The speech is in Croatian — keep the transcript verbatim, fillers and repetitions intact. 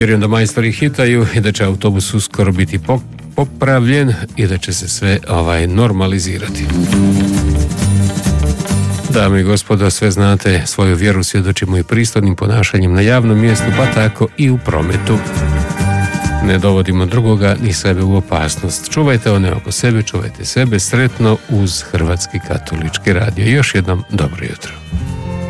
Vjerujem da majstori hitaju i da će autobus uskoro biti popravljen i da će se sve ovaj normalizirati. Dame i gospodo, sve znate, svoju vjeru svjedočimo i pristojnim ponašanjem na javnom mjestu, pa tako i u prometu. Ne dovodimo drugoga ni sebe u opasnost. Čuvajte one oko sebe, čuvajte sebe. Sretno uz Hrvatski katolički radio. Još jednom dobro jutro.